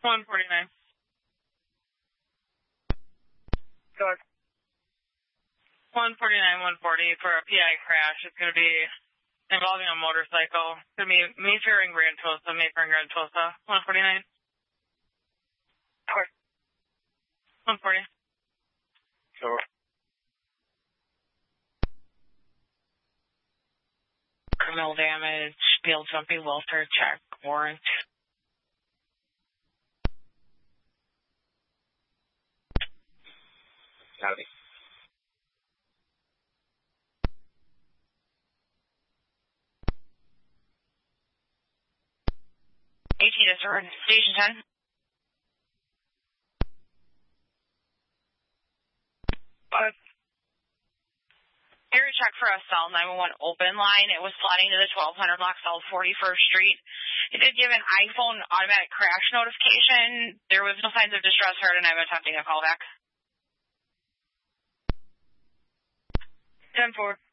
149. Go ahead. 149, 140 for a PI crash. It's going to be involving a motorcycle. It's going to be Mayfair and Grand Tulsa, 149. Go ahead. 140. Sure. Criminal damage, field jumping, welfare check, warrant. Howdy. 18 is heard. Station 10. Area check for a cell 911 open line. It was sliding to the 1200 block South 41st Street. It did give an iPhone automatic crash notification. There was no signs of distress heard, and I'm attempting a callback. 10-4.